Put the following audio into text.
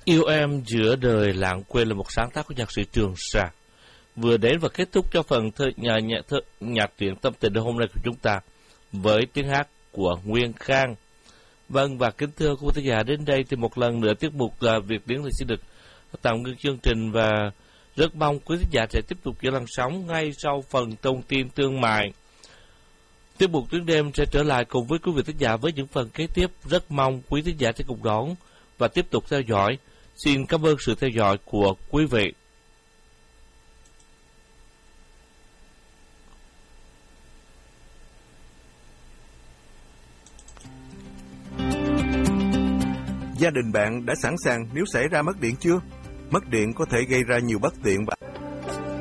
Yêu em giữa đời lãng quên là một sáng tác của nhạc sĩ Trường Sa, vừa đến và kết thúc cho phần nhạc truyện tâm tình hôm nay của chúng ta với tiếng hát của Nguyên Khang. Vâng, và kính thưa quý khán giả, đến đây thì một lần nữa tiết mục Việt Tiến thì xin được tạm ngưng chương trình, và rất mong quý khán giả sẽ tiếp tục giữ làn sóng ngay sau phần thông tin thương mại. Tiết mục Tuyến Đêm sẽ trở lại cùng với quý vị khán giả với những phần kế tiếp. Rất mong quý khán giả sẽ cùng đón và tiếp tục theo dõi. Xin cảm ơn sự theo dõi của quý vị. Gia đình bạn đã sẵn sàng nếu xảy ra mất điện chưa? Mất điện có thể gây ra nhiều bất tiện và